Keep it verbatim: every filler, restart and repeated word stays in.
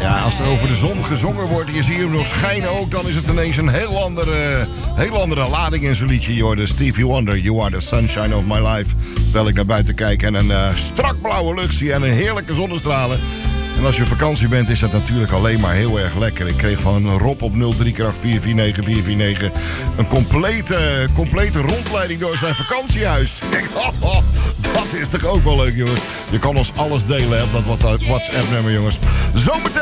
Ja, als er over de zon gezongen wordt en je ziet hem nog schijnen ook, dan is het ineens een heel andere, heel andere lading in zo'n liedje. Je hoorde Stevie Wonder, You Are the Sunshine of My Life. Terwijl ik naar buiten kijk en een uh, strak blauwe lucht zie en een heerlijke zonnestralen. En als je op vakantie bent, is dat natuurlijk alleen maar heel erg lekker. Ik kreeg van Rob op nul drie acht vier vier negen vier vier negen een complete, complete rondleiding door zijn vakantiehuis. Ik denk, oh, oh, dat is toch ook wel leuk, jongens. Je kan ons alles delen hè, op dat WhatsApp-nummer, jongens. Zometeen